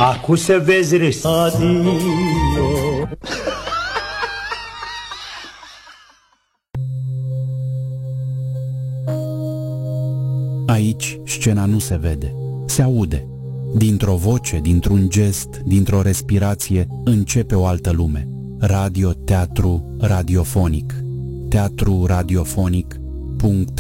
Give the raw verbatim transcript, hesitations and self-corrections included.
Acu să vezi râs. Adio. Aici scena nu se vede, se aude. Dintr-o voce, dintr-un gest, dintr-o respirație, începe o altă lume. Radio, teatru, radiofonic. teatru radiofonic punct